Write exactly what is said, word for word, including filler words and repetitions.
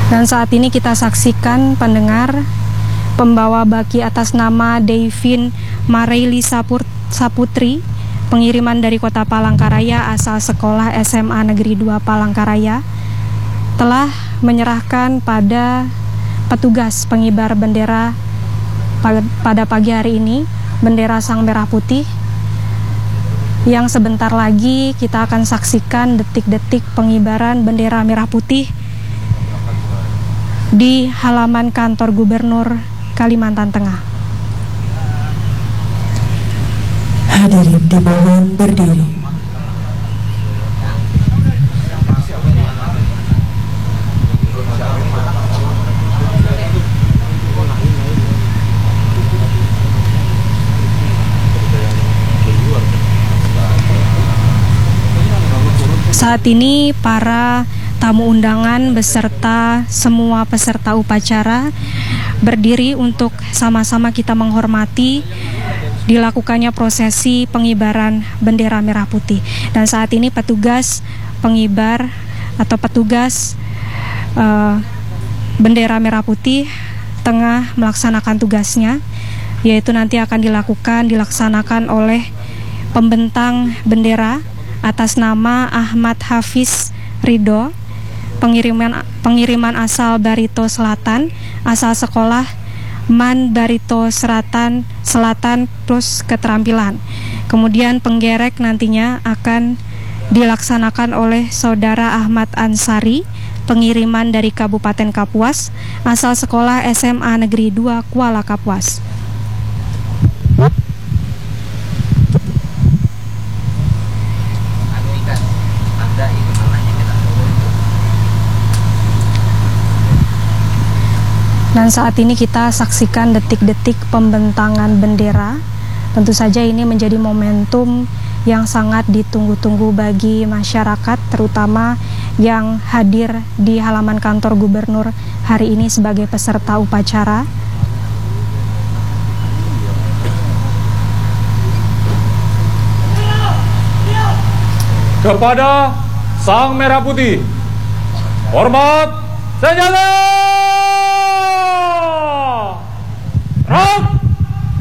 Dan saat ini kita saksikan pendengar pembawa baki atas nama Devin Mareili Saputri, pengiriman dari Kota Palangkaraya asal sekolah S M A Negeri dua Palangkaraya, telah menyerahkan pada petugas pengibar bendera pada pagi hari ini bendera Sang Merah Putih, yang sebentar lagi kita akan saksikan detik-detik pengibaran bendera merah putih di halaman kantor Gubernur Kalimantan Tengah. Hadirin dimohon berdiri. Saat ini para tamu undangan beserta semua peserta upacara berdiri untuk sama-sama kita menghormati dilakukannya prosesi pengibaran bendera merah putih. Dan saat ini petugas pengibar atau petugas uh, bendera merah putih tengah melaksanakan tugasnya, yaitu nanti akan dilakukan dilaksanakan oleh pembentang bendera atas nama Ahmad Hafiz Ridho, pengiriman pengiriman asal Barito Selatan, asal sekolah Man Barito Selatan Selatan plus keterampilan. Kemudian penggerek nantinya akan dilaksanakan oleh Saudara Ahmad Ansari, pengiriman dari Kabupaten Kapuas, asal sekolah S M A Negeri dua Kuala Kapuas. Dan saat ini kita saksikan detik-detik pembentangan bendera. Tentu saja ini menjadi momentum yang sangat ditunggu-tunggu bagi masyarakat, terutama yang hadir di halaman kantor Gubernur hari ini sebagai peserta upacara. Kepada Sang Merah Putih, hormat senjata! Rock!